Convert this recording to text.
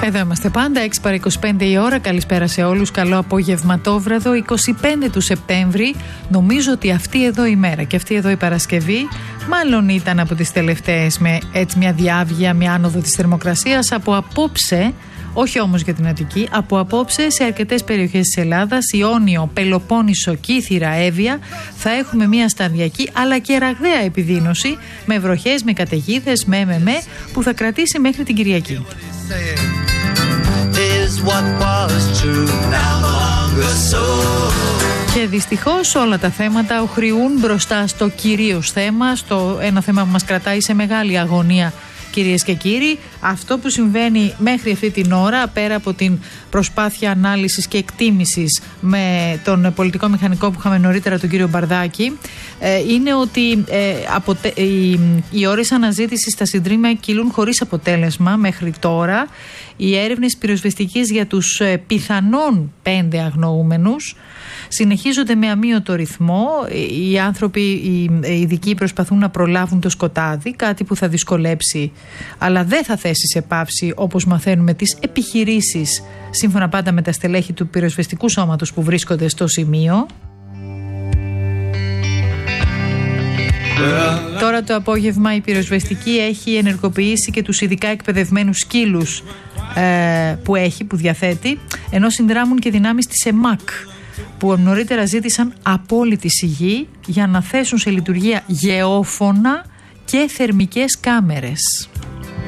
Εδώ είμαστε πάντα, 6 παρά 25 η ώρα. Καλησπέρα σε όλους. Καλό απογευματόβραδο, 25 του Σεπτέμβρη. Νομίζω ότι αυτή εδώ η μέρα και αυτή εδώ η Παρασκευή μάλλον ήταν από τις τελευταίες με έτσι μια διάβγεια, μια άνοδο της θερμοκρασίας. Από απόψε, όχι όμως για την Αττική, από απόψε σε αρκετές περιοχές της Ελλάδας, Ιόνιο, Πελοπόννησο, Κύθυρα, Εύβοια, θα έχουμε μια σταδιακή αλλά και ραγδαία επιδείνωση με βροχές, με καταιγίδες, που θα κρατήσει μέχρι την Κυριακή. Και δυστυχώς όλα τα θέματα οχριούν μπροστά στο κυρίως θέμα, στο ένα θέμα που μας κρατάει σε μεγάλη αγωνία, κυρίες και κύριοι. Αυτό που συμβαίνει μέχρι αυτή την ώρα, πέρα από την προσπάθεια ανάλυσης και εκτίμησης με τον πολιτικό μηχανικό που είχαμε νωρίτερα, τον κύριο Μπαρδάκη, είναι ότι οι ώρες αναζήτησης στα συντρίμια κυλούν χωρίς αποτέλεσμα μέχρι τώρα. Οι έρευνες πυροσβεστικής για τους πιθανόν 5 αγνοούμενους συνεχίζονται με αμύωτο ρυθμό. Οι άνθρωποι, οι ειδικοί προσπαθούν να προλάβουν το σκοτάδι, κάτι που θα δυσκολέψει, αλλά δεν θα θέσει σε πάυση, όπως μαθαίνουμε, τις επιχειρήσεις, σύμφωνα πάντα με τα στελέχη του πυροσβεστικού σώματος που βρίσκονται στο σημείο. Τώρα το απόγευμα η πυροσβεστική έχει ενεργοποιήσει και τους ειδικά εκπαιδευμένους σκύλους που διαθέτει, ενώ συνδράμουν και δυνάμεις της ΕΜΑΚ, που νωρίτερα ζήτησαν απόλυτη σιγή για να θέσουν σε λειτουργία γεώφωνα και θερμικές κάμερες.